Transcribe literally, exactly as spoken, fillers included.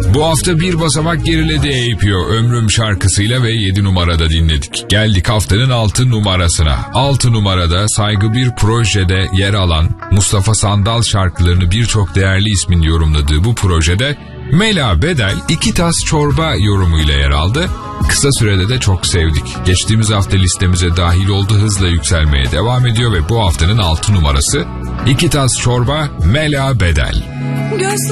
Bu hafta bir basamak geriledi A P O Ömrüm şarkısıyla ve yedi numarada dinledik. Geldik haftanın altı numarasına. altı numarada saygı bir projede yer alan Mustafa Sandal şarkılarını birçok değerli ismin yorumladığı bu projede Mela Bedel iki tas çorba yorumuyla yer aldı. Kısa sürede de çok sevdik. Geçtiğimiz hafta listemize dahil oldu, hızla yükselmeye devam ediyor ve bu haftanın altı numarası iki tas çorba Mela Bedel. Göz